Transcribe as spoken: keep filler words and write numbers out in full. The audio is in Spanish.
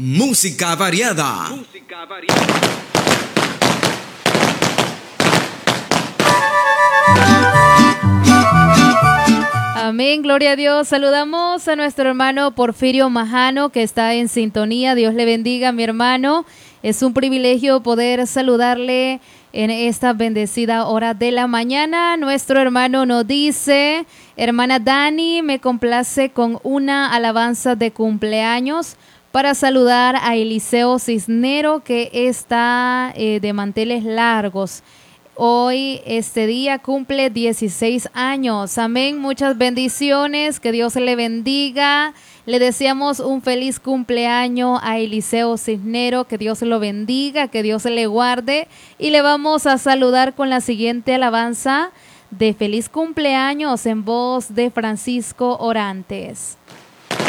Música variada. Música variada. Amén, gloria a Dios. Saludamos a nuestro hermano Porfirio Majano, que está en sintonía. Dios le bendiga, mi hermano. Es un privilegio poder saludarle en esta bendecida hora de la mañana. Nuestro hermano nos dice: hermana Dani, me complace con una alabanza de cumpleaños para saludar a Eliseo Cisnero, que está eh, de manteles largos. Hoy, este día, cumple dieciséis años. Amén. Muchas bendiciones. Que Dios le bendiga. Le deseamos un feliz cumpleaños a Eliseo Cisnero. Que Dios lo bendiga, que Dios le guarde. Y le vamos a saludar con la siguiente alabanza de feliz cumpleaños en voz de Francisco Orantes.